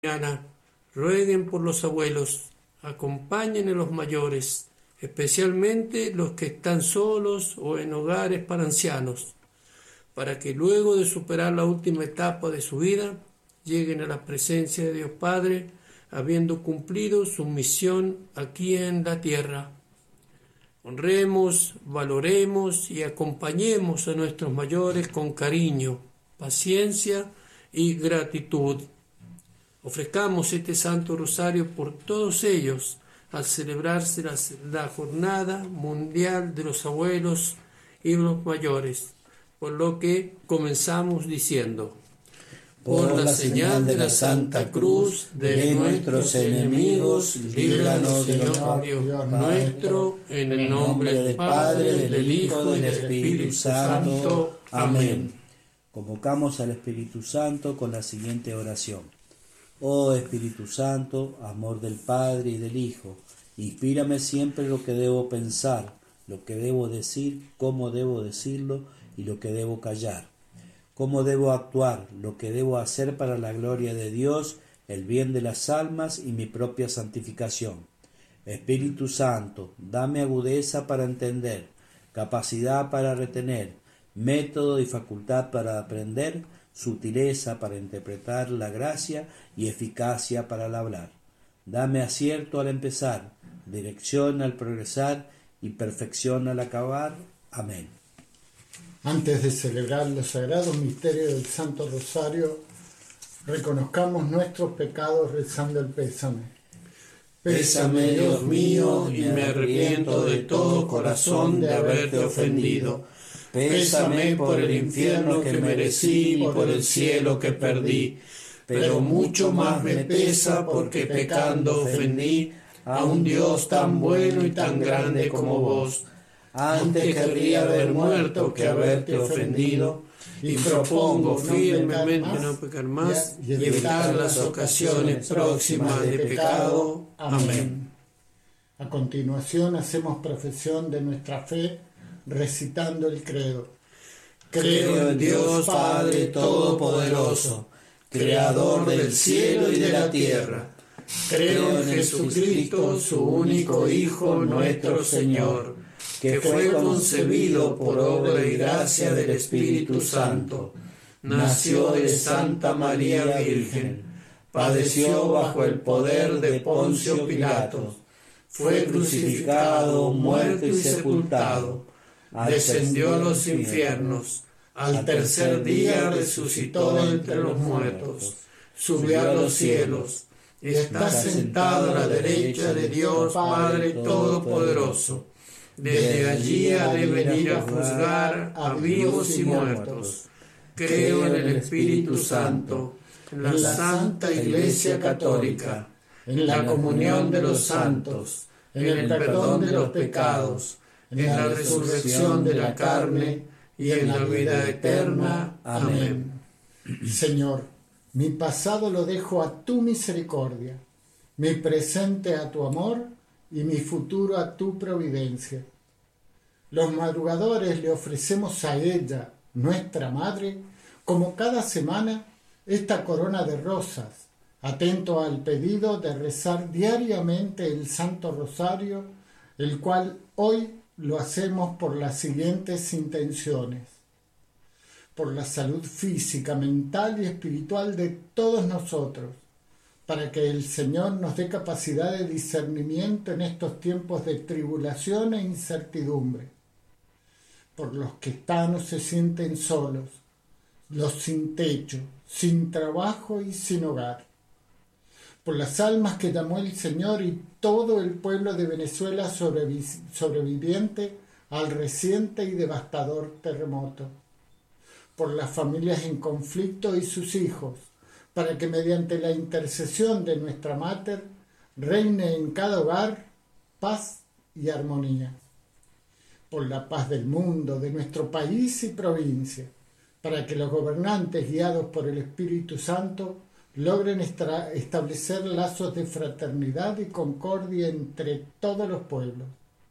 mañana, rueguen por los abuelos, acompañen a los mayores, especialmente los que están solos o en hogares para ancianos, para que luego de superar la última etapa de su vida, lleguen a la presencia de Dios Padre, habiendo cumplido su misión aquí en la tierra. Honremos, valoremos y acompañemos a nuestros mayores con cariño, paciencia y gratitud. Ofrezcamos este Santo Rosario por todos ellos al celebrarse la Jornada Mundial de los Abuelos y los Mayores, por lo que comenzamos diciendo: por la señal de la Santa Cruz de nuestros enemigos, líbranos, Señor Dios nuestro, en el nombre del Padre, del Hijo y del Espíritu Santo. Amén. Convocamos al Espíritu Santo con la siguiente oración. Oh Espíritu Santo, amor del Padre y del Hijo, inspírame siempre lo que debo pensar, lo que debo decir, cómo debo decirlo y lo que debo callar. Cómo debo actuar, lo que debo hacer para la gloria de Dios, el bien de las almas y mi propia santificación. Espíritu Santo, dame agudeza para entender, capacidad para retener, método y facultad para aprender, sutileza para interpretar la gracia y eficacia para el hablar. Dame acierto al empezar, dirección al progresar y perfección al acabar. Amén. Antes de celebrar los sagrados misterios del Santo Rosario, reconozcamos nuestros pecados rezando el pésame. Pésame, Dios mío, y me arrepiento de todo corazón de haberte ofendido. Pésame por el infierno que merecí y por el cielo que perdí. Pero mucho más me pesa porque pecando ofendí a un Dios tan bueno y tan grande como vos. Antes querría haber muerto que haberte ofendido, y propongo firmemente no pecar más y evitar las ocasiones próximas de pecado. Amén. A continuación hacemos profesión de nuestra fe recitando el credo. Creo en Dios Padre Todopoderoso, Creador del cielo y de la tierra. Creo en Jesucristo, su único Hijo, nuestro Señor, que fue concebido por obra y gracia del Espíritu Santo. Nació de Santa María Virgen, padeció bajo el poder de Poncio Pilato, fue crucificado, muerto y sepultado, descendió a los infiernos, al tercer día resucitó de entre los muertos, subió a los cielos, está sentado a la derecha de Dios Padre Todopoderoso. Desde allí ha de venir a juzgar a vivos y muertos. Creo en el Espíritu Santo, en la Santa Iglesia Católica, en la comunión de los santos, en el perdón de los pecados, en la resurrección de la carne y en la vida eterna. Amén. Señor, mi pasado lo dejo a tu misericordia, mi presente a tu amor y mi futuro a tu providencia. Los madrugadores le ofrecemos a ella, nuestra Madre, como cada semana, esta corona de rosas, atento al pedido de rezar diariamente el Santo Rosario, el cual hoy lo hacemos por las siguientes intenciones: por la salud física, mental y espiritual de todos nosotros, para que el Señor nos dé capacidad de discernimiento en estos tiempos de tribulación e incertidumbre, por los que están o se sienten solos, los sin techo, sin trabajo y sin hogar, por las almas que llamó el Señor y todo el pueblo de Venezuela sobreviviente al reciente y devastador terremoto, por las familias en conflicto y sus hijos, para que mediante la intercesión de nuestra Mater reine en cada hogar paz y armonía, por la paz del mundo, de nuestro país y provincia, para que los gobernantes guiados por el Espíritu Santo logren establecer lazos de fraternidad y concordia entre todos los pueblos,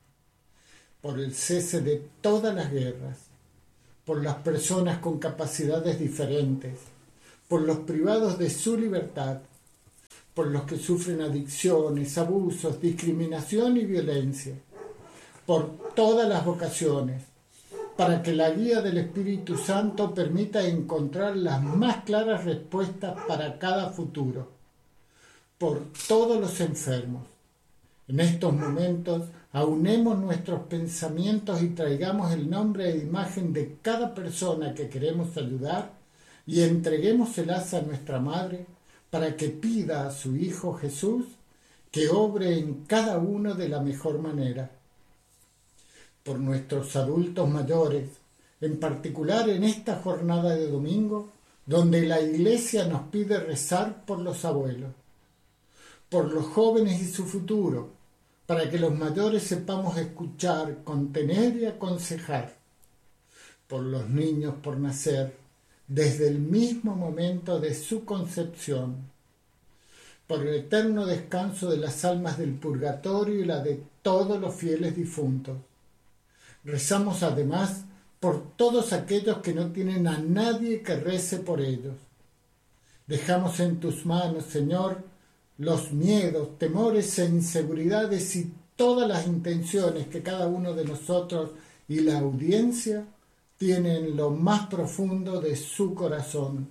por el cese de todas las guerras, por las personas con capacidades diferentes, por los privados de su libertad, por los que sufren adicciones, abusos, discriminación y violencia, por todas las vocaciones, para que la guía del Espíritu Santo permita encontrar las más claras respuestas para cada futuro, por todos los enfermos. En estos momentos, aunemos nuestros pensamientos y traigamos el nombre e imagen de cada persona que queremos ayudar y entreguémoselas a nuestra Madre para que pida a su Hijo Jesús que obre en cada uno de la mejor manera. Por nuestros adultos mayores, en particular en esta jornada de domingo, donde la Iglesia nos pide rezar por los abuelos, por los jóvenes y su futuro, para que los mayores sepamos escuchar, contener y aconsejar, por los niños por nacer, desde el mismo momento de su concepción, por el eterno descanso de las almas del purgatorio y la de todos los fieles difuntos. Rezamos además por todos aquellos que no tienen a nadie que rece por ellos. Dejamos en tus manos, Señor, los miedos, temores e inseguridades y todas las intenciones que cada uno de nosotros y la audiencia tienen en lo más profundo de su corazón.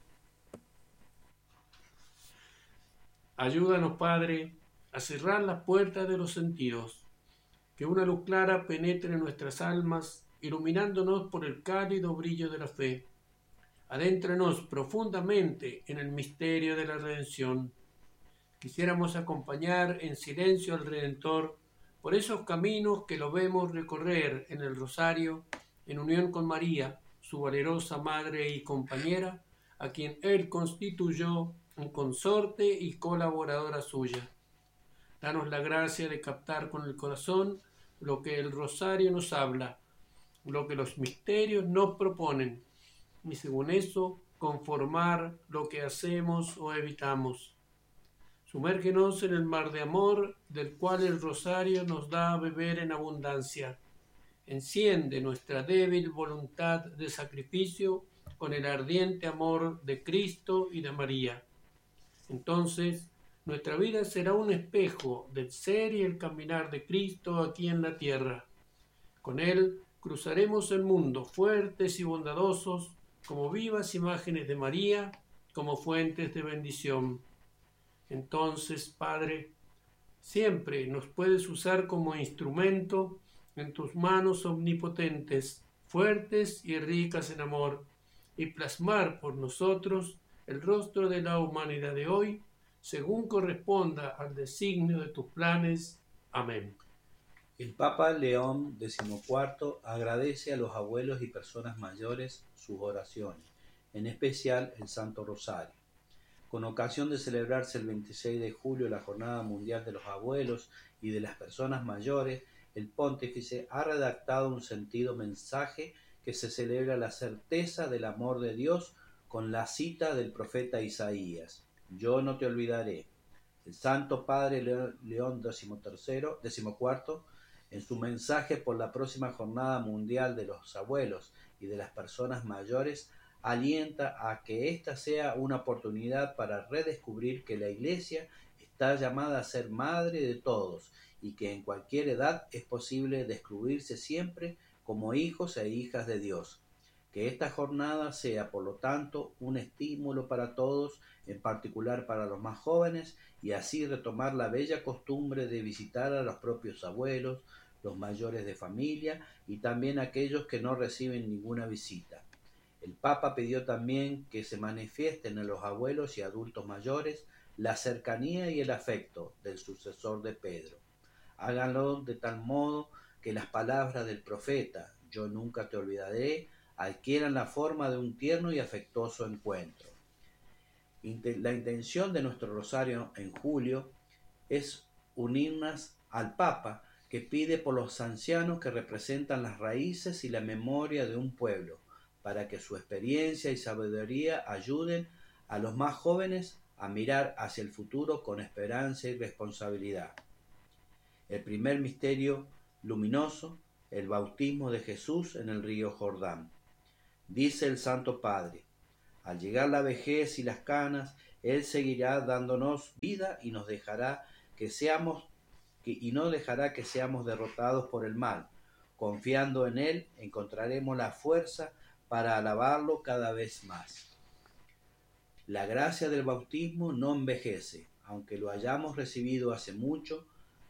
Ayúdanos, Padre, a cerrar las puertas de los sentidos, que una luz clara penetre en nuestras almas, iluminándonos por el cálido brillo de la fe. Adéntranos profundamente en el misterio de la redención. Quisiéramos acompañar en silencio al Redentor por esos caminos que lo vemos recorrer en el rosario, en unión con María, su valerosa madre y compañera, a quien Él constituyó en consorte y colaboradora suya. Danos la gracia de captar con el corazón lo que el rosario nos habla, lo que los misterios nos proponen, y según eso conformar lo que hacemos o evitamos. Sumérgenos en el mar de amor del cual el rosario nos da a beber en abundancia. Enciende nuestra débil voluntad de sacrificio con el ardiente amor de Cristo y de María. Entonces, nuestra vida será un espejo del ser y el caminar de Cristo aquí en la tierra. Con Él cruzaremos el mundo fuertes y bondadosos, como vivas imágenes de María, como fuentes de bendición. Entonces, Padre, siempre nos puedes usar como instrumento en tus manos omnipotentes, fuertes y ricas en amor, y plasmar por nosotros el rostro de la humanidad de hoy, según corresponda al designio de tus planes. Amén. El Papa León XIV agradece a los abuelos y personas mayores sus oraciones, en especial el Santo Rosario. Con ocasión de celebrarse el 26 de julio la Jornada Mundial de los Abuelos y de las Personas Mayores, el Pontífice ha redactado un sentido mensaje que se celebra la certeza del amor de Dios con la cita del profeta Isaías: Yo no te olvidaré. El Santo Padre León XIV, en su mensaje por la próxima Jornada Mundial de los Abuelos y de las Personas Mayores, alienta a que esta sea una oportunidad para redescubrir que la Iglesia está llamada a ser madre de todos y que en cualquier edad es posible descubrirse siempre como hijos e hijas de Dios. Que esta jornada sea, por lo tanto, un estímulo para todos, en particular para los más jóvenes, y así retomar la bella costumbre de visitar a los propios abuelos, los mayores de familia y también aquellos que no reciben ninguna visita. El Papa pidió también que se manifiesten en los abuelos y adultos mayores la cercanía y el afecto del sucesor de Pedro. Háganlo de tal modo que las palabras del profeta, yo nunca te olvidaré, adquieran la forma de un tierno y afectuoso encuentro. La intención de nuestro rosario en julio es unirnos al Papa, que pide por los ancianos que representan las raíces y la memoria de un pueblo, para que su experiencia y sabiduría ayuden a los más jóvenes a mirar hacia el futuro con esperanza y responsabilidad. El primer misterio luminoso, el bautismo de Jesús en el río Jordán. Dice el Santo Padre: al llegar la vejez y las canas, Él seguirá dándonos vida y nos dejará no dejará que seamos derrotados por el mal. Confiando en Él, encontraremos la fuerza para alabarlo cada vez más. La gracia del bautismo no envejece, aunque lo hayamos recibido hace mucho.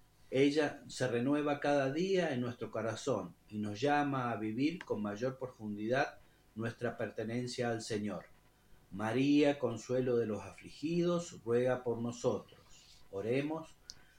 Ella se renueva cada día en nuestro corazón y nos llama a vivir con mayor profundidad nuestra pertenencia al Señor. María, consuelo de los afligidos, ruega por nosotros. Oremos.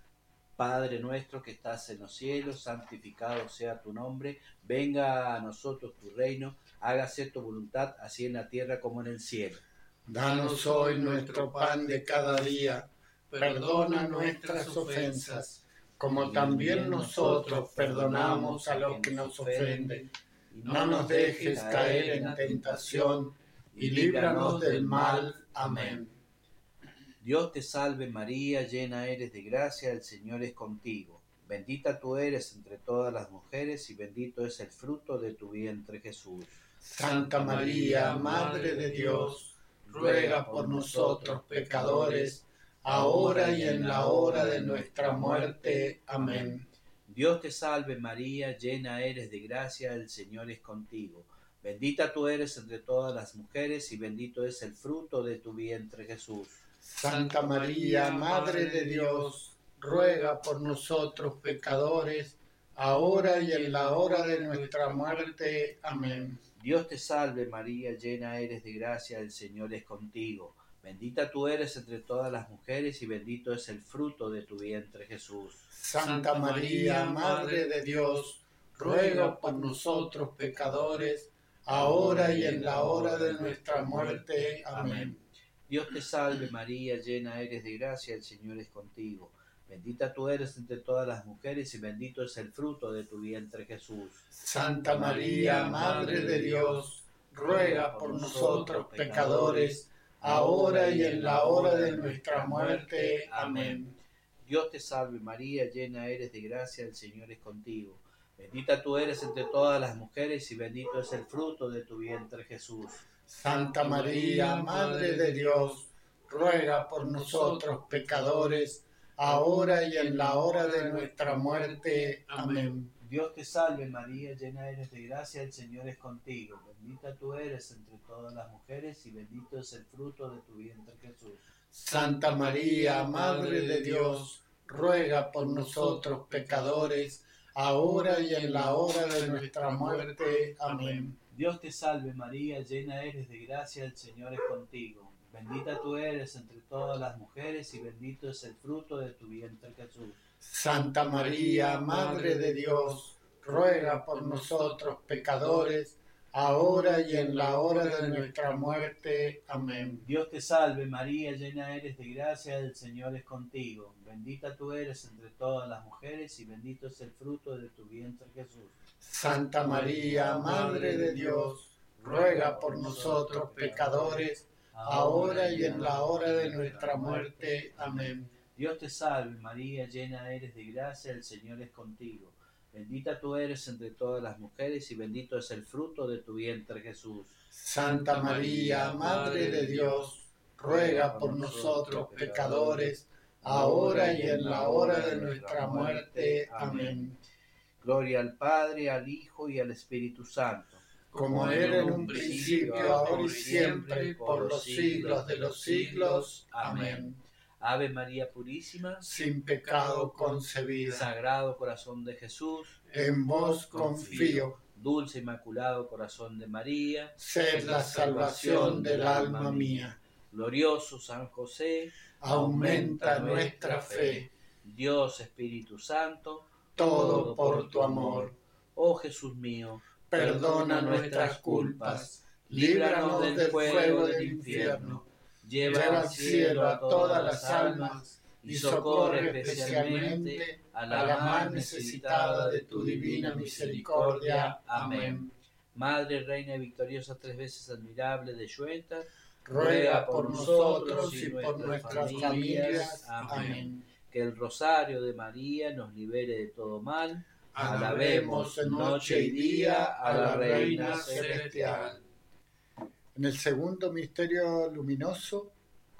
Padre nuestro que estás en los cielos, santificado sea tu nombre. Venga a nosotros tu reino. Hágase tu voluntad, así en la tierra como en el cielo. Danos hoy nuestro pan de cada día. Perdona nuestras ofensas, como también nosotros perdonamos a los que nos ofenden. No nos dejes caer en tentación, y líbranos del mal. Amén. Dios te salve María, llena eres de gracia, el Señor es contigo. Bendita tú eres entre todas las mujeres, y bendito es el fruto de tu vientre Jesús. Santa María, Madre de Dios, ruega por nosotros pecadores, ahora y en la hora de nuestra muerte. Amén. Dios te salve María, llena eres de gracia, el Señor es contigo. Bendita tú eres entre todas las mujeres, y bendito es el fruto de tu vientre Jesús. Santa María, Madre de Dios, ruega por nosotros pecadores, ahora y en la hora de nuestra muerte. Amén. Dios te salve María, llena eres de gracia, el Señor es contigo. Bendita tú eres entre todas las mujeres, y bendito es el fruto de tu vientre Jesús. Santa María, Madre de Dios, ruega por nosotros pecadores, ahora y en la hora de nuestra muerte. Amén. Dios te salve María, llena eres de gracia, el Señor es contigo. Bendita tú eres entre todas las mujeres, y bendito es el fruto de tu vientre Jesús. Santa María, Madre de Dios, ruega por nosotros pecadores, ahora y en la hora de nuestra muerte. Amén. Dios te salve María, llena eres de gracia, el Señor es contigo. Bendita tú eres entre todas las mujeres, y bendito es el fruto de tu vientre Jesús. Santa María, Madre de Dios, ruega por nosotros pecadores, ahora y en la hora de nuestra muerte. Amén. Dios te salve María, llena eres de gracia, el Señor es contigo. Bendita tú eres entre todas las mujeres, y bendito es el fruto de tu vientre Jesús. Santa María, Madre de Dios, ruega por nosotros pecadores, ahora y en la hora de nuestra muerte. Amén. Dios te salve María, llena eres de gracia, el Señor es contigo. Bendita tú eres entre todas las mujeres, y bendito es el fruto de tu vientre Jesús. Santa María, Madre de Dios, ruega por nosotros pecadores, ahora y en la hora de nuestra muerte. Amén. Dios te salve María, llena eres de gracia, el Señor es contigo. Bendita tú eres entre todas las mujeres, y bendito es el fruto de tu vientre Jesús. Santa María, Madre de Dios, ruega por nosotros pecadores, ahora y en la hora de nuestra muerte. Amén. Dios te salve María, llena eres de gracia, el Señor es contigo. Bendita tú eres entre todas las mujeres, y bendito es el fruto de tu vientre Jesús. Santa María, Madre de Dios, ruega por nosotros pecadores, ahora y en la hora de nuestra muerte. Amén. Gloria al Padre, al Hijo y al Espíritu Santo. Como era en un principio, ahora y siempre, por los siglos de los siglos. Amén. Ave María Purísima, sin pecado concebida. Sagrado Corazón de Jesús, en vos confío. Dulce Inmaculado Corazón de María, sed la salvación del alma mía. Glorioso San José, aumenta nuestra fe. Dios Espíritu Santo, todo por tu amor. Oh Jesús mío, perdona nuestras culpas, líbranos del fuego del infierno, lleva al cielo a todas las almas y socorre especialmente a la más necesitada de tu divina misericordia. Amén. Madre, Reina y victoriosa, 3 veces admirable de Shueta, ruega por nosotros y por nuestras familias. Amén. Que el rosario de María nos libere de todo mal. Alabemos noche y día a la Reina Celestial. En el segundo misterio luminoso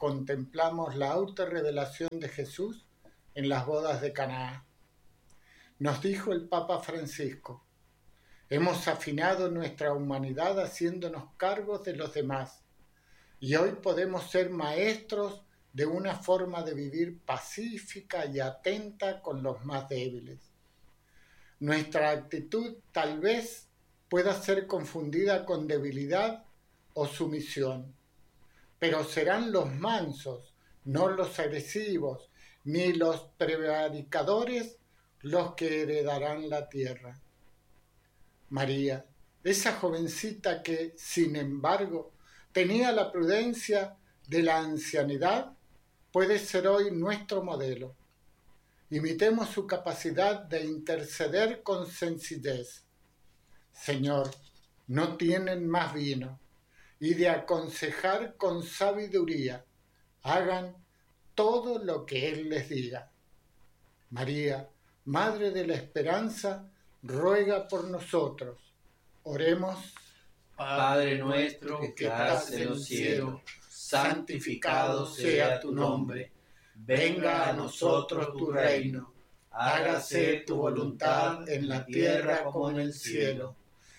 contemplamos la autorrevelación de Jesús en las bodas de Caná. Nos dijo el Papa Francisco: hemos afinado nuestra humanidad haciéndonos cargos de los demás, y hoy podemos ser maestros de una forma de vivir pacífica y atenta con los más débiles. Nuestra actitud tal vez pueda ser confundida con debilidad o sumisión, pero serán los mansos, no los agresivos, ni los prevaricadores los que heredarán la tierra. María, esa jovencita que, sin embargo, tenía la prudencia de la ancianidad, puede ser hoy nuestro modelo. Imitemos su capacidad de interceder con sencillez. Señor, no tienen más vino, y de aconsejar con sabiduría. Hagan todo lo que Él les diga. María, Madre de la Esperanza, ruega por nosotros. Oremos. Padre nuestro que estás en el cielo, santificado sea tu nombre. Venga a nosotros tu reino. Hágase tu voluntad en la tierra como en el cielo.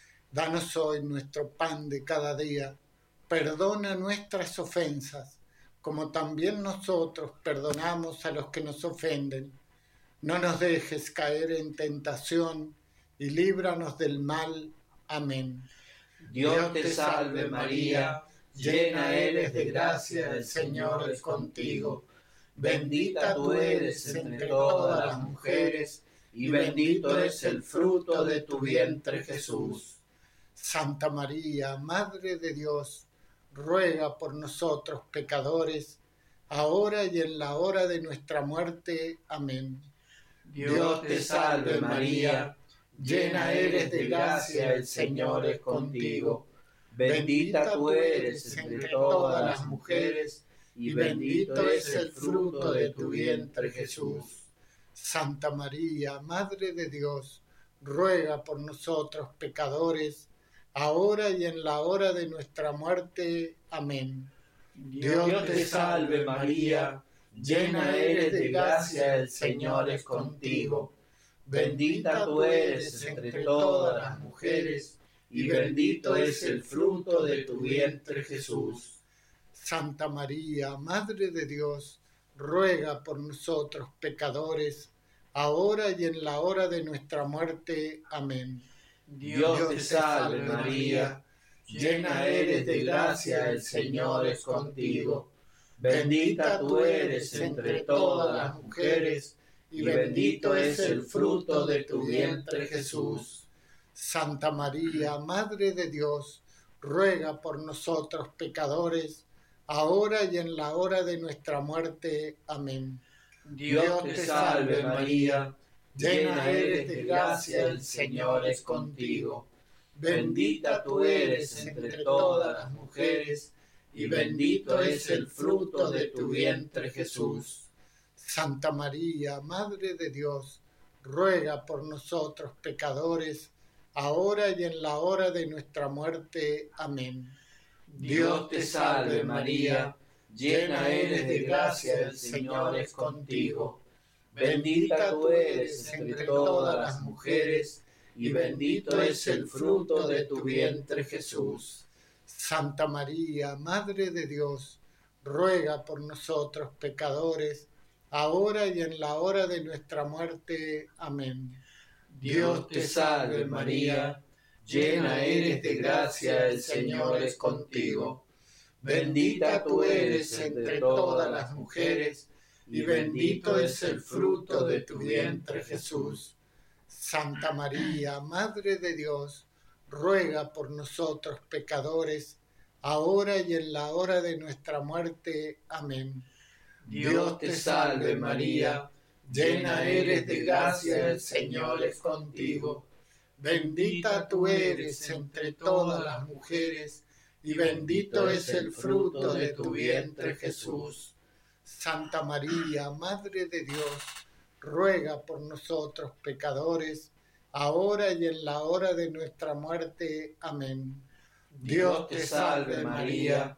Danos hoy nuestro pan de cada día. Perdona nuestras ofensas, como también nosotros perdonamos a los que nos ofenden. No nos dejes caer en tentación y líbranos del mal. Amén. Dios te salve María, llena eres de gracia, el Señor es contigo. Bendita tú eres entre todas las mujeres, y bendito es el fruto de tu vientre Jesús. Santa María, Madre de Dios, ruega por nosotros pecadores, ahora y en la hora de nuestra muerte. Amén. Dios te salve María, llena eres de gracia, el Señor es contigo. Bendita tú eres entre todas las mujeres, y bendito es el fruto de tu vientre Jesús. Santa María, Madre de Dios, ruega por nosotros pecadores, ahora y en la hora de nuestra muerte. Amén. Dios te salve María, llena eres de gracia, el Señor es contigo. Bendita tú eres entre todas las mujeres, y bendito es el fruto de tu vientre Jesús. Santa María, Madre de Dios, ruega por nosotros pecadores, ahora y en la hora de nuestra muerte. Amén. Dios te salve María, llena eres de gracia, el Señor es contigo. Bendita tú eres entre todas las mujeres, y bendito es el fruto de tu vientre Jesús. Santa María, Madre de Dios, ruega por nosotros pecadores, ahora y en la hora de nuestra muerte. Amén. Dios te salve María, llena eres de gracia, el Señor es contigo. Bendita tú eres entre todas las mujeres, y bendito es el fruto de tu vientre Jesús. Santa María, Madre de Dios, ruega por nosotros pecadores, ahora y en la hora de nuestra muerte. Amén. Dios te salve María, llena eres de gracia, el Señor es contigo. Bendita tú eres entre todas las mujeres, y bendito es el fruto de tu vientre Jesús. Santa María, Madre de Dios, ruega por nosotros pecadores, ahora y en la hora de nuestra muerte. Amén. Dios te salve María, llena eres de gracia, el Señor es contigo. Bendita tú eres entre todas las mujeres, y bendito es el fruto de tu vientre Jesús. Santa María, Madre de Dios, ruega por nosotros pecadores, ahora y en la hora de nuestra muerte. Amén. Dios te salve María, llena eres de gracia, el Señor es contigo. Bendita tú eres entre todas las mujeres, y bendito es el fruto de tu vientre Jesús. Santa María, Madre de Dios, ruega por nosotros pecadores, ahora y en la hora de nuestra muerte. Amén. Dios te salve María,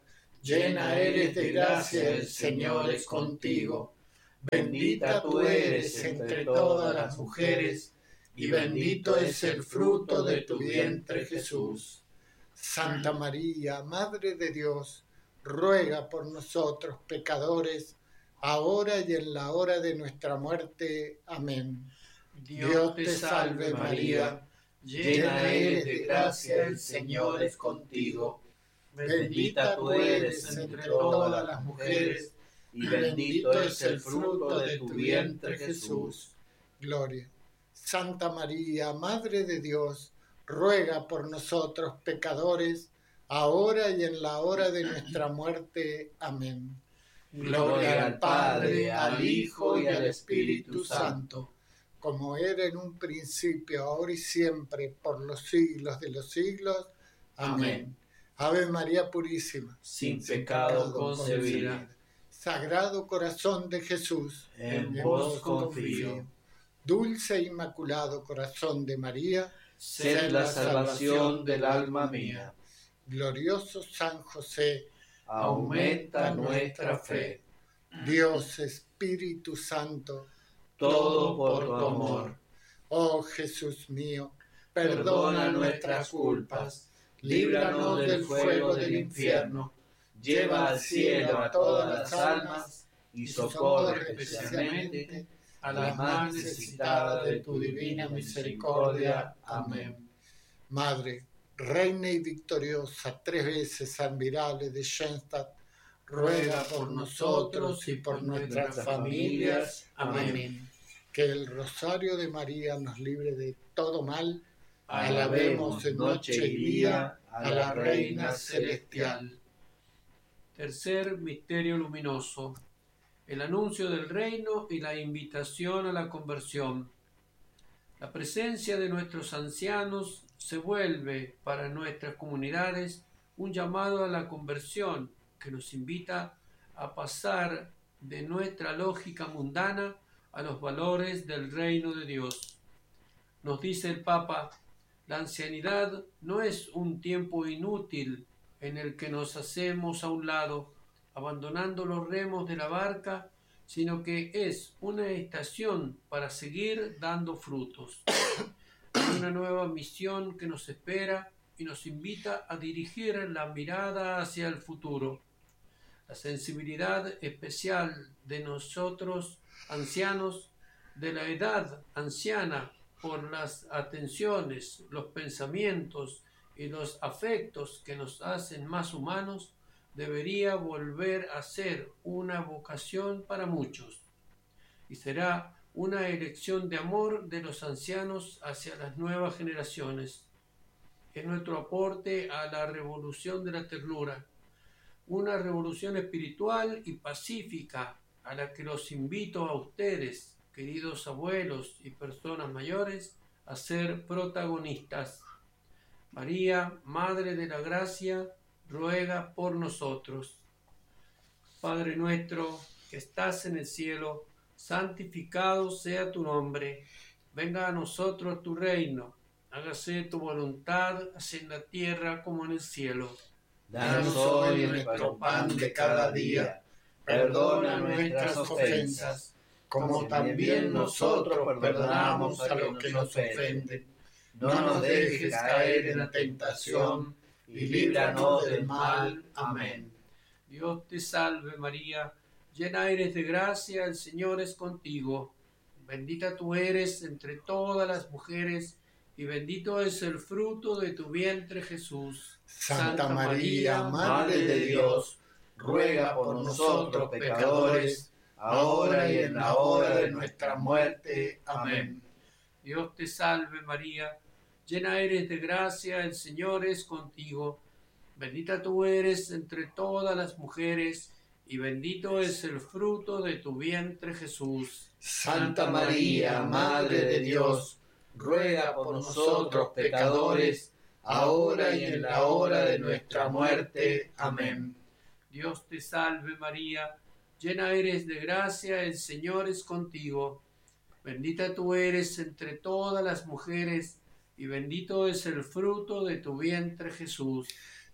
llena eres de gracia, el Señor es contigo. Bendita tú eres entre todas las mujeres, y bendito es el fruto de tu vientre, Jesús. Santa María, Madre de Dios, ruega por nosotros pecadores, ahora y en la hora de nuestra muerte. Amén. Dios te salve María, llena eres de gracia, el Señor es contigo. Bendita tú eres entre todas las mujeres, y bendito es el fruto de tu vientre, Jesús. Gloria. Santa María, Madre de Dios, ruega por nosotros pecadores, ahora y en la hora de nuestra muerte. Amén. Gloria al Padre, al Hijo y al Espíritu Santo, como era en un principio, ahora y siempre, por los siglos de los siglos. Amén. Ave María Purísima, sin pecado concebida. Sagrado Corazón de Jesús, en vos confío. Dulce e Inmaculado Corazón de María, sed la salvación del alma mía. Glorioso San José, aumenta nuestra fe. Dios Espíritu Santo, todo por tu amor. Oh Jesús mío, perdona nuestras culpas, líbranos del fuego del infierno, lleva al cielo a todas las almas y socorre especialmente a las más necesitadas de tu divina misericordia. Amén. Madre, Reina y victoriosa, 3 veces admirable de Schoenstatt, ruega por nosotros y por nuestras familias. Amén. Que el rosario de María nos libre de todo mal. Alabemos en noche y día a la Reina Celestial. Tercer misterio luminoso: el anuncio del reino y la invitación a la conversión. La presencia de nuestros ancianos se vuelve para nuestras comunidades un llamado a la conversión que nos invita a pasar de nuestra lógica mundana a los valores del reino de Dios. Nos dice el Papa: la ancianidad no es un tiempo inútil en el que nos hacemos a un lado, abandonando los remos de la barca, sino que es una estación para seguir dando frutos. Hay una nueva misión que nos espera y nos invita a dirigir la mirada hacia el futuro. La sensibilidad especial de nosotros, ancianos, de la edad anciana, por las atenciones, los pensamientos y los afectos que nos hacen más humanos, debería volver a ser una vocación para muchos, y será una elección de amor de los ancianos hacia las nuevas generaciones. Es nuestro aporte a la revolución de la ternura, una revolución espiritual y pacífica a la que los invito a ustedes, queridos abuelos y personas mayores, a ser protagonistas. María, Madre de la Gracia, ruega por nosotros. Padre nuestro, que estás en el cielo, santificado sea tu nombre. Venga a nosotros tu reino. Hágase tu voluntad, así en la tierra como en el cielo. Danos hoy nuestro pan de cada día. Perdona nuestras ofensas, como también nosotros perdonamos a los que nos ofenden. No nos dejes caer en la tentación, y líbranos del mal. Amén. Dios te salve María, llena eres de gracia, el Señor es contigo. Bendita tú eres entre todas las mujeres, y bendito es el fruto de tu vientre, Jesús. Santa María, Madre de Dios, ruega por nosotros pecadores, ahora y en la hora de nuestra muerte. Amén. Dios te salve María, llena eres de gracia, el Señor es contigo. Bendita tú eres entre todas las mujeres, y bendito es el fruto de tu vientre, Jesús. Santa María, Madre de Dios, ruega por nosotros pecadores, ahora y en la hora de nuestra muerte. Amén. Dios te salve María, llena eres de gracia, el Señor es contigo. Bendita tú eres entre todas las mujeres, y bendito es el fruto de tu vientre, Jesús.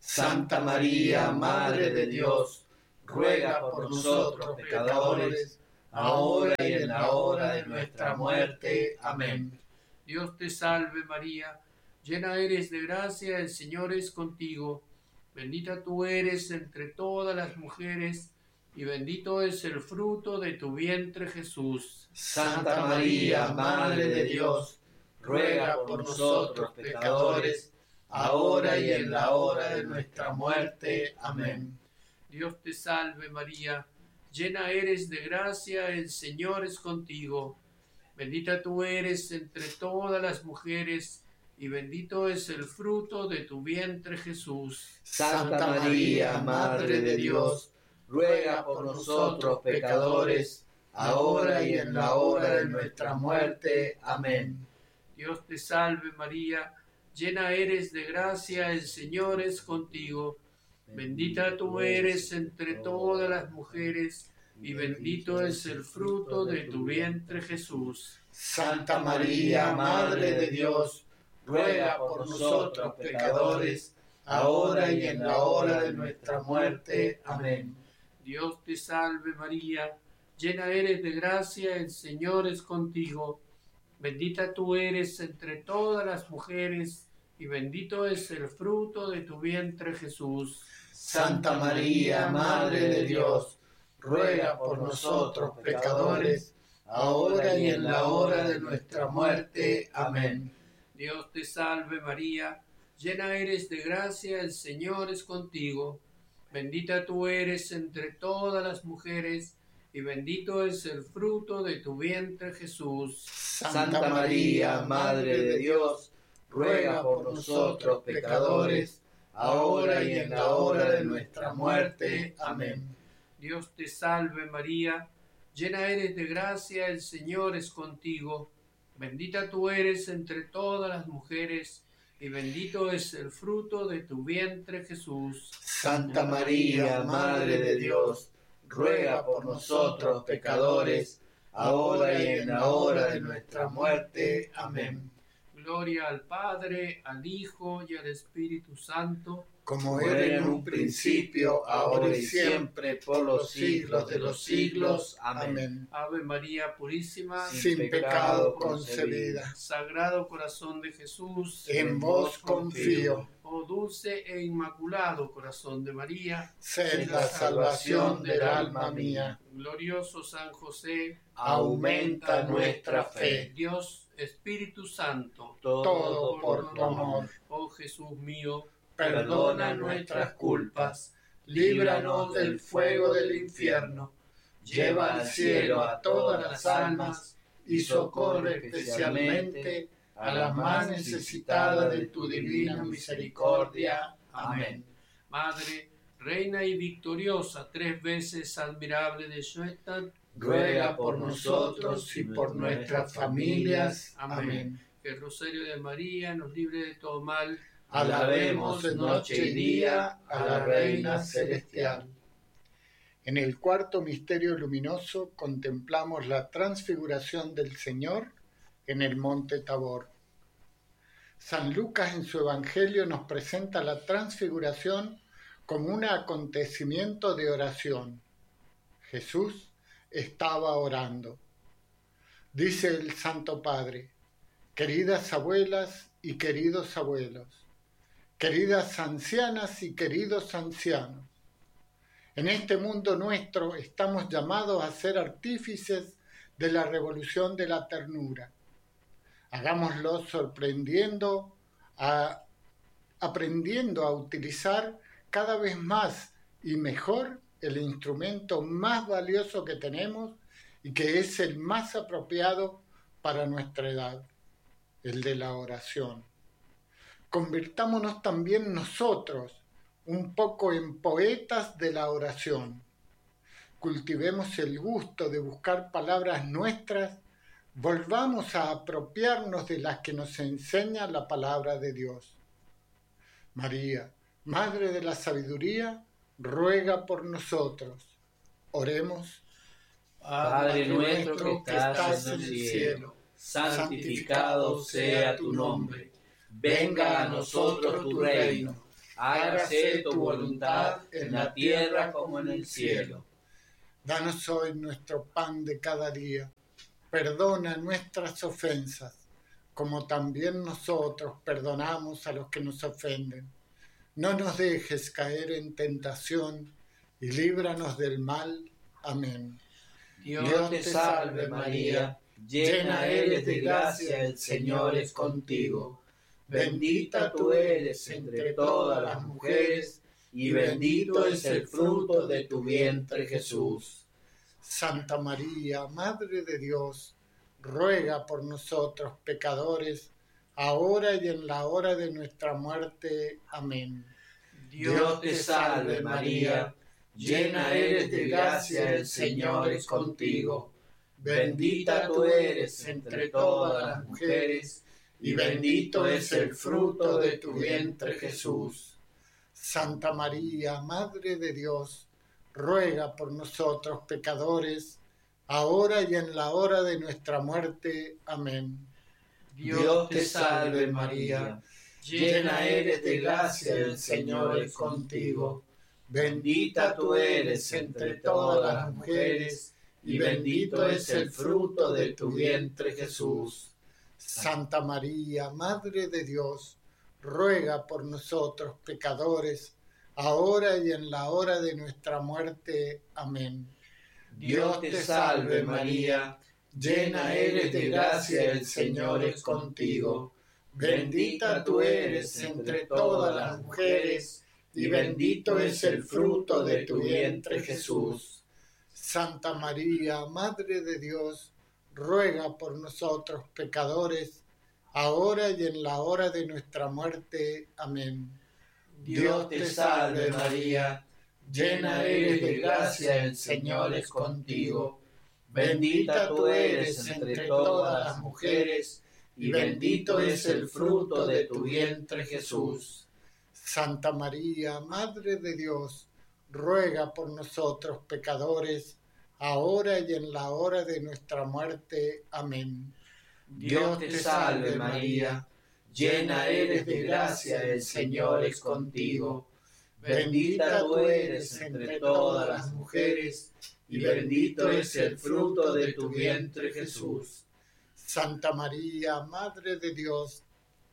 Santa María, Madre de Dios, ruega por nosotros pecadores, ahora y en la hora de nuestra muerte. Amén. Dios te salve María, llena eres de gracia, el Señor es contigo. Bendita tú eres entre todas las mujeres, y bendito es el fruto de tu vientre Jesús. Santa María, Madre de Dios, ruega por nosotros pecadores, ahora y en la hora de nuestra muerte. Amén. Dios te salve María, llena eres de gracia, el Señor es contigo. Bendita tú eres entre todas las mujeres, y bendito es el fruto de tu vientre Jesús. Santa María, Madre de Dios, ruega por nosotros pecadores, ahora y en la hora de nuestra muerte. Amén. Dios te salve María, llena eres de gracia, el Señor es contigo. Bendita tú eres entre todas las mujeres, y bendito es el fruto de tu vientre Jesús. Santa María, Madre de Dios, ruega por nosotros pecadores, ahora y en la hora de nuestra muerte. Amén. Dios te salve María, llena eres de gracia, el Señor es contigo. Bendita tú eres entre todas las mujeres, y bendito es el fruto de tu vientre Jesús. Santa María, Madre de Dios, ruega por nosotros pecadores, ahora y en la hora de nuestra muerte. Amén. Dios te salve María, llena eres de gracia, el Señor es contigo. Bendita tú eres entre todas las mujeres, y bendito es el fruto de tu vientre Jesús. Santa María, Madre de Dios, ruega por nosotros pecadores, ahora y en la hora de nuestra muerte. Amén. Dios te salve María, llena eres de gracia, el Señor es contigo. Bendita tú eres entre todas las mujeres, y bendito es el fruto de tu vientre Jesús. Santa María, Madre de Dios, ruega por nosotros pecadores, ahora y en la hora de nuestra muerte. Amén. Gloria al Padre, al Hijo y al Espíritu Santo, como era en un principio, ahora y siempre, por los siglos de los siglos. Amén. Ave María Purísima, sin pecado concebida. Sagrado Corazón de Jesús, en vos confío. Oh dulce e inmaculado Corazón de María, sed la salvación del alma mía. Glorioso San José, aumenta nuestra fe. Dios Espíritu Santo, todo por tu amor. Oh Jesús mío, perdona nuestras culpas, líbranos del fuego del infierno, lleva al cielo a todas las almas y socorre especialmente a las más necesitadas de tu divina misericordia. Amén. Madre, Reina y victoriosa, 3 veces admirable de Schoenstatt, ruega por nosotros y por nuestras familias. Amén. Que el Rosario de María nos libre de todo mal. Alabemos noche y día a la Reina Celestial. En el cuarto misterio luminoso contemplamos la transfiguración del Señor en el monte Tabor. San Lucas en su Evangelio nos presenta la transfiguración como un acontecimiento de oración. Jesús estaba orando. Dice el Santo Padre: queridas abuelas y queridos abuelos, queridas ancianas y queridos ancianos, en este mundo nuestro estamos llamados a ser artífices de la revolución de la ternura. Hagámoslo aprendiendo a utilizar cada vez más y mejor el instrumento más valioso que tenemos y que es el más apropiado para nuestra edad, el de la oración. Convirtámonos también nosotros un poco en poetas de la oración. Cultivemos el gusto de buscar palabras nuestras, volvamos a apropiarnos de las que nos enseña la palabra de Dios. María, Madre de la Sabiduría, ruega por nosotros. Oremos. Padre nuestro que estás en el cielo, santificado sea tu nombre. Venga a nosotros tu reino. hágase tu voluntad en la tierra como en el cielo. Danos hoy nuestro pan de cada día. Perdona nuestras ofensas, como también nosotros perdonamos a los que nos ofenden. No nos dejes caer en tentación y líbranos del mal. Amén. Dios te salve María, llena eres de gracia, el Señor es contigo. Bendita tú eres entre todas las mujeres, y bendito es el fruto de tu vientre Jesús. Santa María, Madre de Dios, ruega por nosotros pecadores, ahora y en la hora de nuestra muerte. Amén. Dios te salve María, llena eres de gracia, el Señor es contigo. Bendita tú eres entre todas las mujeres, y bendito es el fruto de tu vientre Jesús. Santa María, Madre de Dios, ruega por nosotros pecadores, ahora y en la hora de nuestra muerte. Amén. Dios te salve María, llena eres de gracia, el Señor es contigo. Bendita tú eres entre todas las mujeres, y bendito es el fruto de tu vientre Jesús. Santa María, Madre de Dios, ruega por nosotros pecadores, ahora y en la hora de nuestra muerte. Amén. Dios te salve María, llena eres de gracia, el Señor es contigo. Bendita tú eres entre todas las mujeres, y bendito es el fruto de tu vientre Jesús. Santa María, Madre de Dios, ruega por nosotros pecadores, ahora y en la hora de nuestra muerte. Amén. Dios te salve María, llena eres de gracia, el Señor es contigo. Bendita tú eres entre todas las mujeres, y bendito es el fruto de tu vientre Jesús. Santa María, Madre de Dios, ruega por nosotros pecadores, ahora y en la hora de nuestra muerte. Amén. Dios te salve María, llena eres de gracia, el Señor es contigo. Bendita tú eres entre todas las mujeres, y bendito es el fruto de tu vientre Jesús. Santa María, Madre de Dios,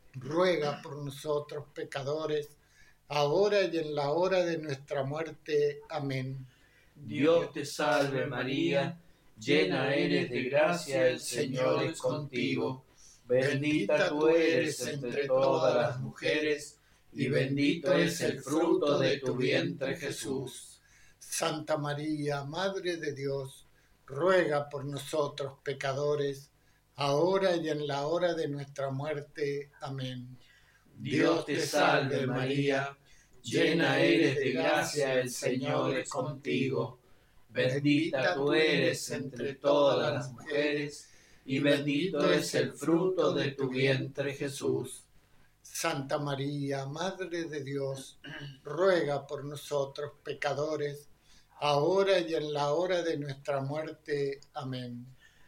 ruega por nosotros pecadores, ahora y en la hora de nuestra muerte. Amén. Dios te salve María, llena eres de gracia, el Señor es contigo. Bendita tú eres entre todas las mujeres, y bendito es el fruto de tu vientre Jesús. Santa María, Madre de Dios, ruega por nosotros pecadores, ahora y en la hora de nuestra muerte. Amén. Dios te salve María, llena eres de gracia, el Señor es contigo. Bendita tú eres entre todas las mujeres, y bendito es el fruto de tu vientre Jesús. Santa María, Madre de Dios, ruega por nosotros pecadores, ahora y en la hora de nuestra muerte. Amén.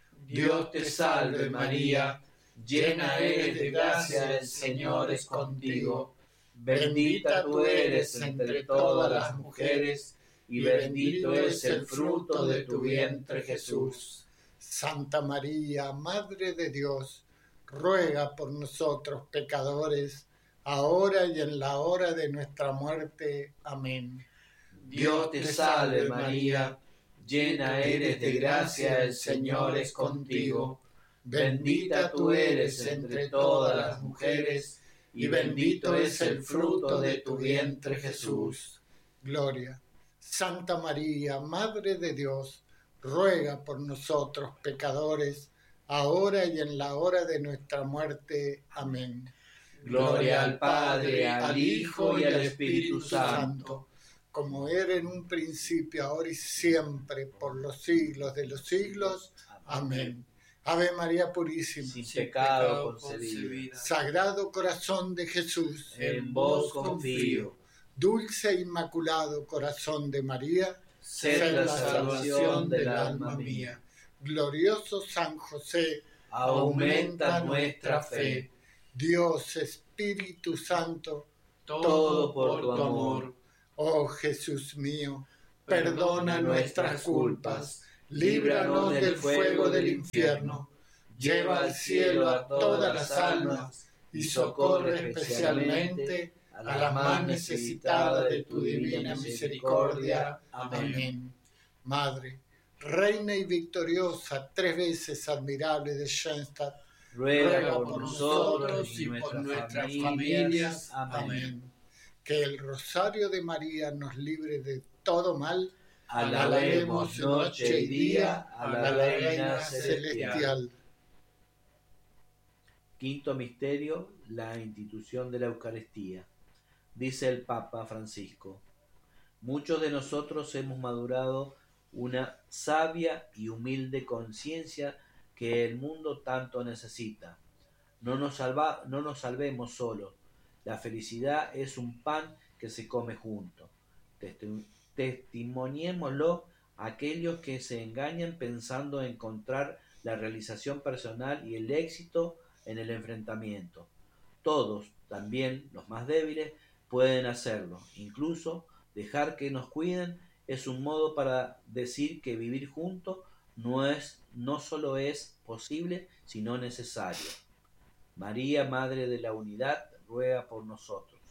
Dios te salve María, llena eres de gracia, el Señor es contigo. Bendita tú eres entre todas las mujeres, y bendito es el fruto de tu vientre Jesús. Santa María, Madre de Dios, ruega por nosotros pecadores, ahora y en la hora de nuestra muerte. Amén. Dios te salve María, llena eres de gracia, el Señor es contigo. Bendita tú eres entre todas las mujeres, y bendito es el fruto de tu vientre Jesús. Gloria. Santa María, Madre de Dios, ruega por nosotros pecadores, ahora y en la hora de nuestra muerte. Amén. Gloria al Padre, al Hijo y al Espíritu Santo, como era en un principio, ahora y siempre, por los siglos de los siglos. Amén. Ave María Purísima, sin pecado concebida. Sagrado Corazón de Jesús, en vos confío. Dulce e Inmaculado Corazón de María, sed la salvación del alma mía. Glorioso San José, aumenta nuestra fe. Dios Espíritu Santo, todo por tu amor. Oh Jesús mío, perdona nuestras culpas, líbranos del fuego del infierno, lleva al cielo a todas las almas y socorre especialmente a las más necesitadas de tu divina misericordia. Amén. Madre, reina y victoriosa, 3 veces admirable de Schoenstatt, ruega por nosotros y por nuestras familias. Amén. Que el rosario de María nos libre de todo mal. Alabemos noche y día a la Reina Celestial. Quinto misterio, la institución de la Eucaristía. Dice el Papa Francisco: muchos de nosotros hemos madurado una sabia y humilde conciencia que el mundo tanto necesita. No nos salvemos solos. La felicidad es un pan que se come junto. Testimoniémoslo a aquellos que se engañan pensando encontrar la realización personal y el éxito en el enfrentamiento. Todos, también los más débiles, pueden hacerlo. Incluso dejar que nos cuiden es un modo para decir que vivir juntos no solo es posible, sino necesario. María, Madre de la Unidad, ruega por nosotros.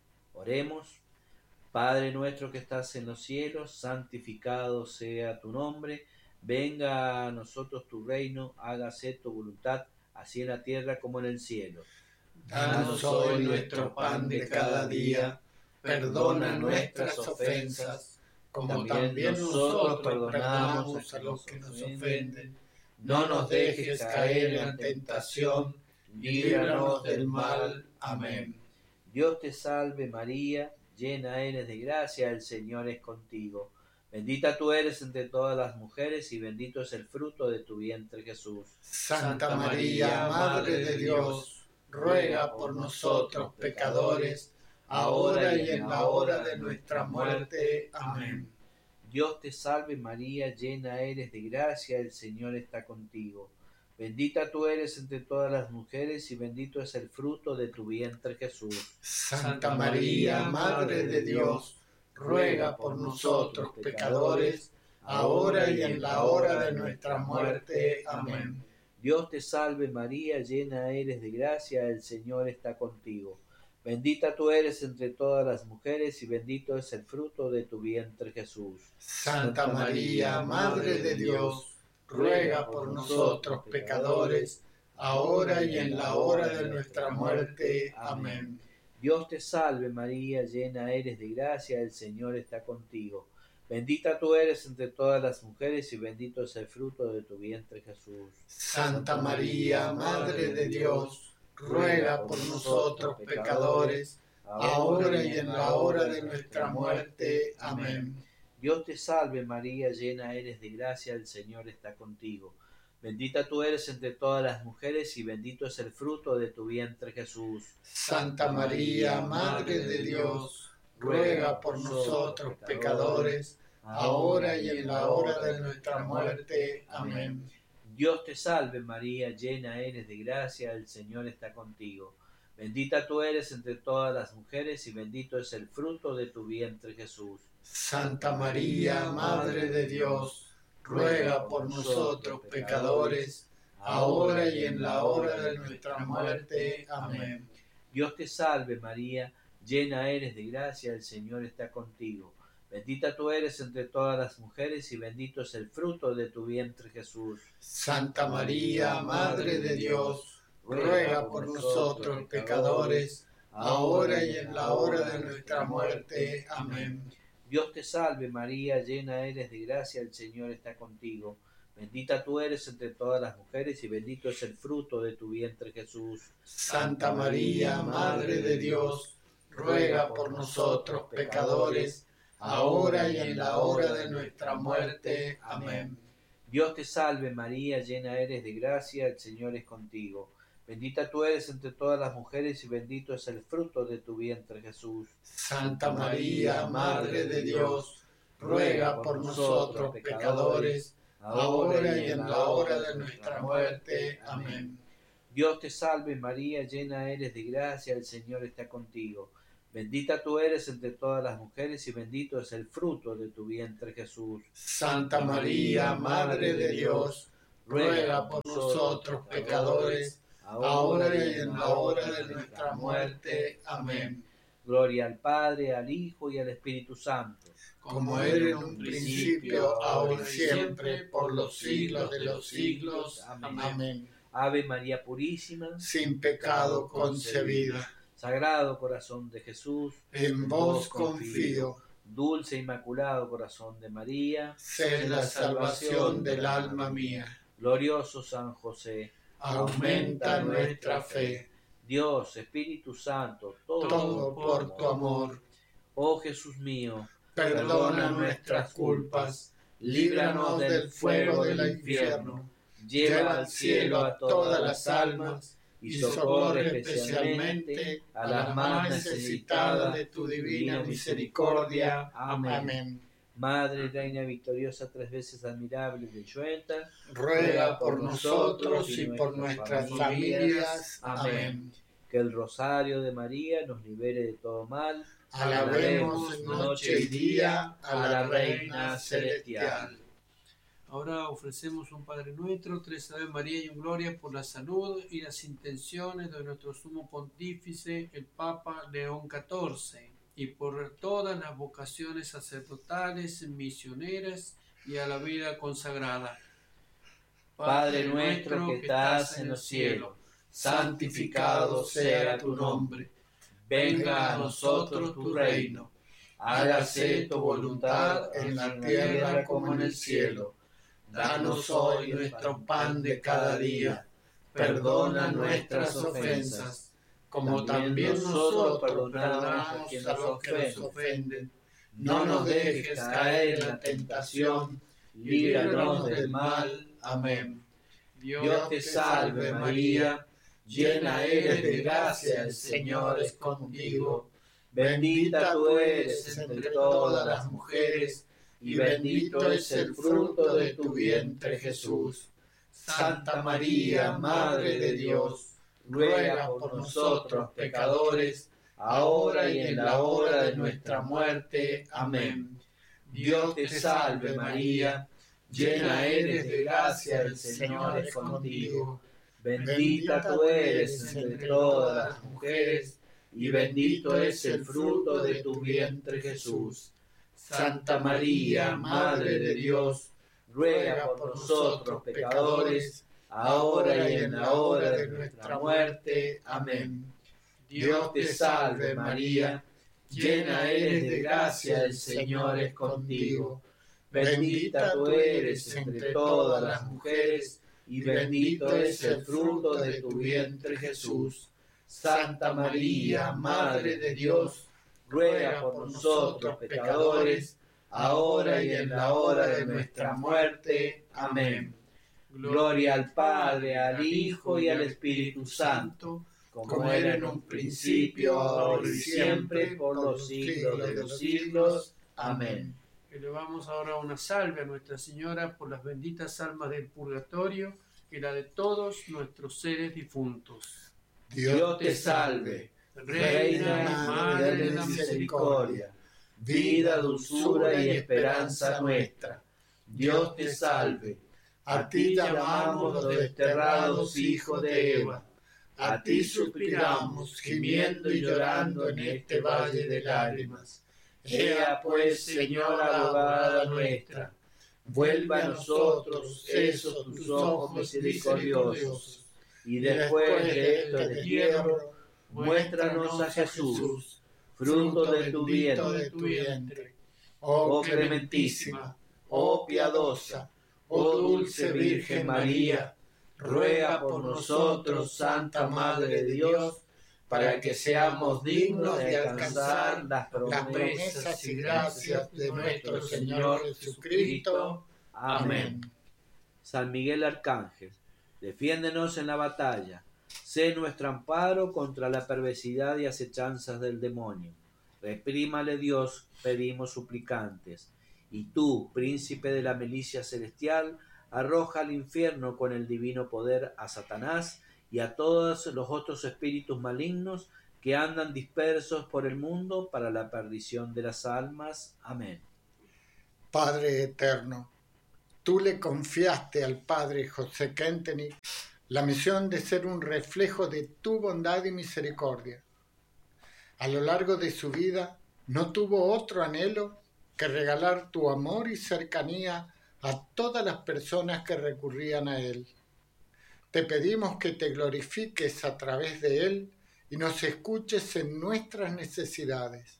Oremos. Padre nuestro que estás en los cielos, santificado sea tu nombre. Venga a nosotros tu reino, hágase tu voluntad, así en la tierra como en el cielo. Danos hoy nuestro pan de cada día, perdona nuestras ofensas, como también nosotros perdonamos a los que nos ofenden. No nos dejes caer en la tentación, líbranos del mal. Amén. Dios te salve María, llena eres de gracia, el Señor es contigo. Bendita tú eres entre todas las mujeres y bendito es el fruto de tu vientre Jesús. Santa María, Madre de Dios, ruega por nosotros pecadores, ahora y en la hora de nuestra muerte. Amén. Dios te salve María, llena eres de gracia, el Señor está contigo. Bendita tú eres entre todas las mujeres y bendito es el fruto de tu vientre Jesús. Santa María, Madre de Dios, ruega por nosotros pecadores, ahora y en la hora de nuestra muerte. Amén. Dios te salve María, llena eres de gracia, el Señor está contigo. Bendita tú eres entre todas las mujeres y bendito es el fruto de tu vientre Jesús. Santa María, Madre de Dios, ruega por nosotros pecadores, ahora y en la hora de nuestra muerte. Amén. Dios te salve María, llena eres de gracia, el Señor está contigo. Bendita tú eres entre todas las mujeres y bendito es el fruto de tu vientre Jesús. Santa María, Madre de Dios, ruega por nosotros pecadores, ahora y en la hora de nuestra muerte. Amén. Dios te salve María, llena eres de gracia, el Señor está contigo. Bendita tú eres entre todas las mujeres y bendito es el fruto de tu vientre Jesús. Santa María, Madre de Dios, ruega por nosotros pecadores, ahora y en la hora de nuestra muerte. Amén. Dios te salve María, llena eres de gracia, el Señor está contigo. Bendita tú eres entre todas las mujeres y bendito es el fruto de tu vientre Jesús. Santa María, Madre de Dios, ruega por nosotros pecadores, ahora y en la hora de nuestra muerte. Amén. Dios te salve María, llena eres de gracia, el Señor está contigo. Bendita tú eres entre todas las mujeres y bendito es el fruto de tu vientre Jesús. Santa María, Madre de Dios, ruega por nosotros pecadores, ahora y en la hora de nuestra muerte. Amén. Dios te salve María, llena eres de gracia, el Señor está contigo. Bendita tú eres entre todas las mujeres y bendito es el fruto de tu vientre Jesús. Santa María, Madre de Dios, ruega por nosotros pecadores, ahora y en la hora de nuestra muerte. Amén. Dios te salve María, llena eres de gracia, el Señor es contigo. Bendita tú eres entre todas las mujeres y bendito es el fruto de tu vientre Jesús. Santa María, Madre de Dios, ruega por nosotros pecadores, ahora y en la hora de nuestra muerte. Amén. Dios te salve María, llena eres de gracia, el Señor está contigo. Bendita tú eres entre todas las mujeres y bendito es el fruto de tu vientre, Jesús. Santa María, Madre de Dios, ruega por nosotros pecadores, ahora y en la hora de nuestra muerte. Amén. Gloria al Padre, al Hijo y al Espíritu Santo. Como era en un principio, ahora y siempre, por los siglos de los siglos. Amén. Ave María Purísima, sin pecado concebida. Sagrado Corazón de Jesús, en vos confío. Dulce Inmaculado Corazón de María, sé la salvación del alma mía. Glorioso San José, aumenta nuestra fe. Dios, Espíritu Santo, todo por tu amor. Oh Jesús mío, perdona nuestras culpas, líbranos del fuego del infierno, lleva al cielo a todas las almas y socorre especialmente a las más necesitadas de tu divina misericordia. Amén. Madre, Reina victoriosa, 3 veces admirable y cruenta, ruega por nosotros y por nuestras familias. Amén. Que el rosario de María nos libere de todo mal. Alabemos noche y día a la Reina Celestial. Ahora ofrecemos un Padre Nuestro, 3 Ave María y un Gloria por la salud y las intenciones de nuestro Sumo Pontífice, el Papa León XIV, y por todas las vocaciones sacerdotales, misioneras y a la vida consagrada. Padre nuestro que estás en los cielos, santificado sea tu nombre. Venga a nosotros tu reino. Hágase tu voluntad en la tierra como en el cielo. Danos hoy nuestro pan de cada día. Perdona nuestras ofensas, como también nosotros perdonamos a los que nos ofenden. No nos dejes caer en la tentación, líbranos del mal. Amén. Dios te salve María, llena eres de gracia, el Señor es contigo. Bendita tú eres entre todas las mujeres, y bendito es el fruto de tu vientre, Jesús. Santa María, Madre de Dios, ruega por nosotros pecadores, ahora y en la hora de nuestra muerte. Amén. Dios te salve María, llena eres de gracia, el Señor es contigo. Bendita tú eres entre todas las mujeres, y bendito es el fruto de tu vientre, Jesús. Santa María, Madre de Dios, ruega por nosotros pecadores, ahora y en la hora de nuestra muerte. Amén. Dios te salve María, llena eres de gracia, el Señor es contigo. Bendita tú eres entre todas las mujeres, y bendito es el fruto de tu vientre, Jesús. Santa María, Madre de Dios, ruega por nosotros pecadores, ahora y en la hora de nuestra muerte. Amén. Gloria al Padre, al Hijo y al Espíritu Santo, como era en un principio, ahora y siempre, por los siglos de los siglos. Amén. Elevamos ahora una salve a Nuestra Señora por las benditas almas del purgatorio y la de todos nuestros seres difuntos. Dios te salve, Reina y Madre de la Misericordia, vida, dulzura y esperanza nuestra. Dios te salve, a ti llamamos los desterrados hijos de Eva, a ti suspiramos, gimiendo y llorando en este valle de lágrimas. Ea pues, Señora abogada nuestra, vuelva a nosotros esos tus ojos misericordiosos, y después de este destierro, muéstranos a Jesús, fruto de tu vientre. Oh clementísima, oh piadosa, oh dulce Virgen María, ruega por nosotros, Santa Madre de Dios, para que seamos dignos de alcanzar las promesas y gracias de nuestro Señor Jesucristo. Amén. San Miguel Arcángel, defiéndenos en la batalla, sé nuestro amparo contra la perversidad y acechanzas del demonio. Reprímale Dios, pedimos suplicantes. Y tú, príncipe de la milicia celestial, arroja al infierno con el divino poder a Satanás y a todos los otros espíritus malignos que andan dispersos por el mundo para la perdición de las almas. Amén. Padre eterno, tú le confiaste al Padre José Kentenich la misión de ser un reflejo de tu bondad y misericordia. A lo largo de su vida no tuvo otro anhelo que regalar tu amor y cercanía a todas las personas que recurrían a él. Te pedimos que te glorifiques a través de él y nos escuches en nuestras necesidades.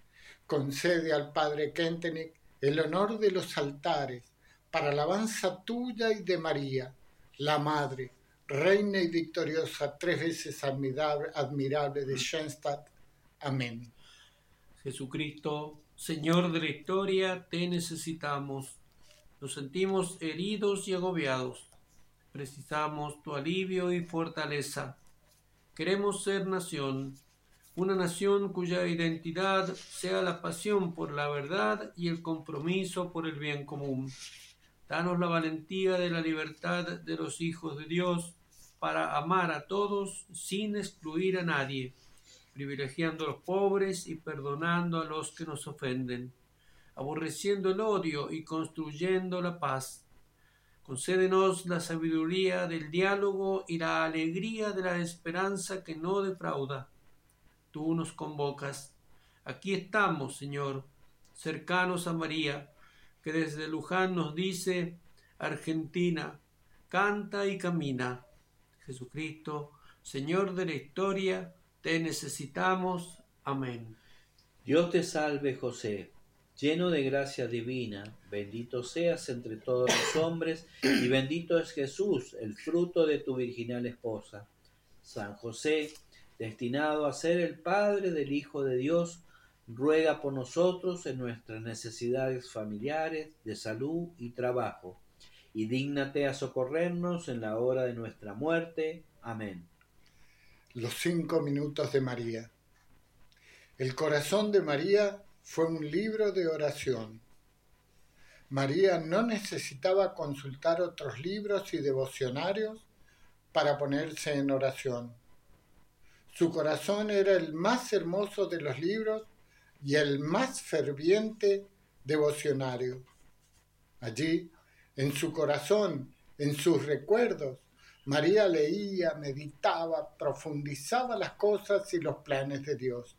Concede al Padre Kentenich el honor de los altares para alabanza tuya y de María, la Madre, Reina y victoriosa, 3 veces admirable de Schoenstatt. Amén. Jesucristo, Señor de la historia, te necesitamos. Nos sentimos heridos y agobiados. Precisamos tu alivio y fortaleza. Queremos ser nación, una nación cuya identidad sea la pasión por la verdad y el compromiso por el bien común. Danos la valentía de la libertad de los hijos de Dios para amar a todos sin excluir a nadie, privilegiando a los pobres y perdonando a los que nos ofenden, aborreciendo el odio y construyendo la paz. Concédenos la sabiduría del diálogo y la alegría de la esperanza que no defrauda. Tú nos convocas. Aquí estamos, Señor, cercanos a María, que desde Luján nos dice: Argentina, canta y camina. Jesucristo, Señor de la historia, te necesitamos. Amén. Dios te salve, José, lleno de gracia divina, bendito seas entre todos los hombres, y bendito es Jesús, el fruto de tu virginal esposa. San José, destinado a ser el Padre del Hijo de Dios, ruega por nosotros en nuestras necesidades familiares, de salud y trabajo, y dígnate a socorrernos en la hora de nuestra muerte. Amén. Los 5 minutos de María. El corazón de María fue un libro de oración. María no necesitaba consultar otros libros y devocionarios para ponerse en oración. Su corazón era el más hermoso de los libros y el más ferviente devocionario. Allí, en su corazón, en sus recuerdos, María leía, meditaba, profundizaba las cosas y los planes de Dios.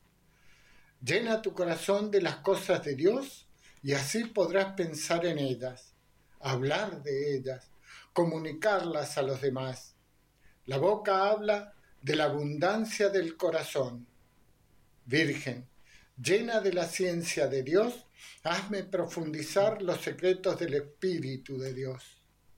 Llena tu corazón de las cosas de Dios y así podrás pensar en ellas, hablar de ellas, comunicarlas a los demás. La boca habla de la abundancia del corazón. Virgen, llena de la ciencia de Dios, hazme profundizar los secretos del Espíritu de Dios.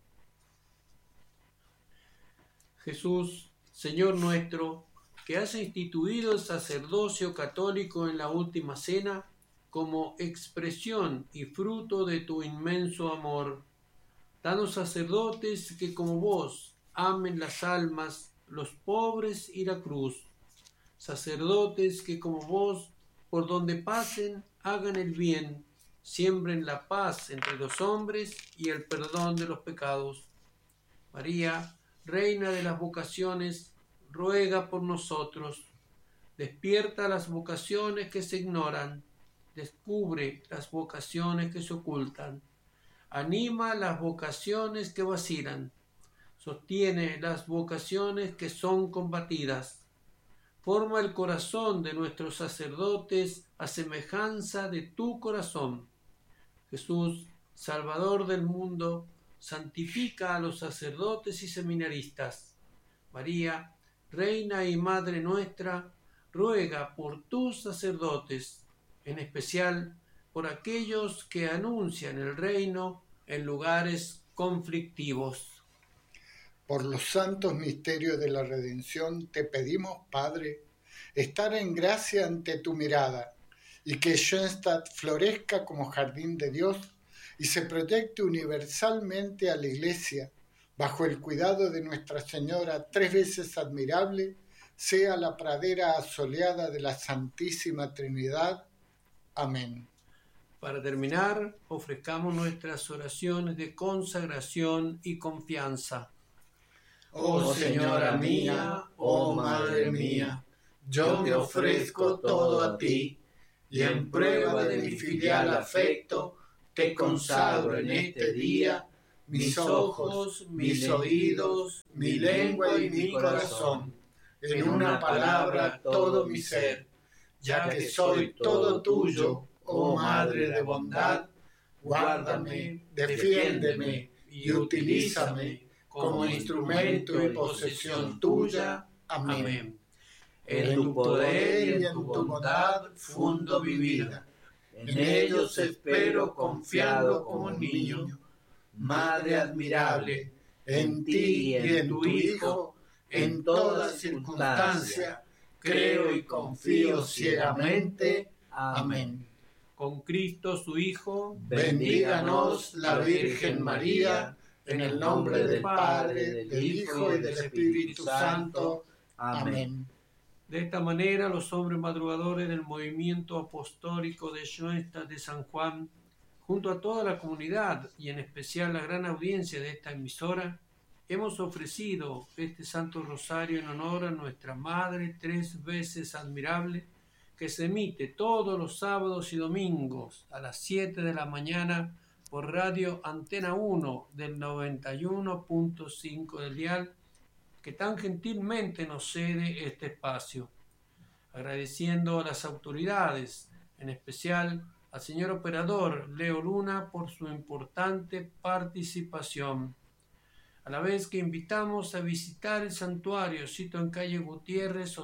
Jesús, Señor nuestro, que has instituido el sacerdocio católico en la última cena como expresión y fruto de tu inmenso amor. Danos sacerdotes que como vos amen las almas, los pobres y la cruz. Sacerdotes que como vos, por donde pasen, hagan el bien, siembren la paz entre los hombres y el perdón de los pecados. María, Reina de las vocaciones, ruega por nosotros. Despierta las vocaciones que se ignoran, descubre las vocaciones que se ocultan, anima las vocaciones que vacilan, sostiene las vocaciones que son combatidas. Forma el corazón de nuestros sacerdotes a semejanza de tu corazón. Jesús, Salvador del mundo, santifica a los sacerdotes y seminaristas. María, Reina y Madre nuestra, ruega por tus sacerdotes, en especial por aquellos que anuncian el reino en lugares conflictivos. Por los santos misterios de la redención te pedimos, Padre, estar en gracia ante tu mirada y que Schoenstatt florezca como jardín de Dios y se proyecte universalmente a la Iglesia, bajo el cuidado de Nuestra Señora, 3 veces admirable, sea la pradera asoleada de la Santísima Trinidad. Amén. Para terminar, ofrezcamos nuestras oraciones de consagración y confianza. Oh Señora mía, oh Madre mía, yo me ofrezco todo a ti, y en prueba de mi filial afecto, te consagro en este día mis ojos, mis oídos, mi lengua y mi corazón, en una palabra todo mi ser, ya que soy todo tuyo, oh Madre de bondad, guárdame, defiéndeme y utilízame como instrumento y posesión tuya. Amén. En tu poder y en tu bondad fundo mi vida. En ellos espero confiado como niño. Madre admirable, en ti y en tu Hijo, en toda circunstancia, creo y confío ciegamente. Amén. Con Cristo su Hijo, bendíganos la Virgen María, en el nombre del Padre, del Hijo y del Espíritu Santo. Amén. De esta manera, los hombres madrugadores del movimiento apostólico de Schoenstatt de San Juan, junto a toda la comunidad y en especial la gran audiencia de esta emisora, hemos ofrecido este Santo Rosario en honor a nuestra Madre tres veces admirable, que se emite todos los sábados y domingos a las 7 de la mañana por Radio Antena 1 del 91.5 del dial, que tan gentilmente nos cede este espacio. Agradeciendo a las autoridades, en especial al señor operador Leo Luna por su importante participación. A la vez que invitamos a visitar el santuario, sito en calle Gutiérrez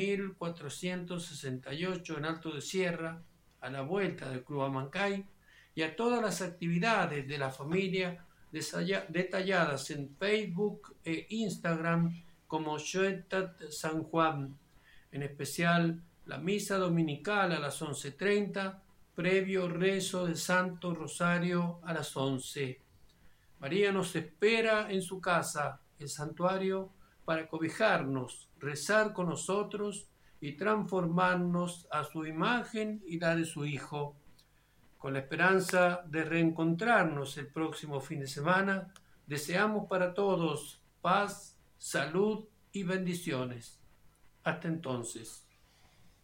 8468 en Alto de Sierra, a la vuelta del Club Amancay, y a todas las actividades de la familia detalladas en Facebook e Instagram como Schoenstatt San Juan, en especial la misa dominical a las 11:30, previo rezo del Santo Rosario a las 11. María nos espera en su casa, el santuario, para cobijarnos, rezar con nosotros y transformarnos a su imagen y la de su Hijo. Con la esperanza de reencontrarnos el próximo fin de semana, deseamos para todos paz, salud y bendiciones. Hasta entonces.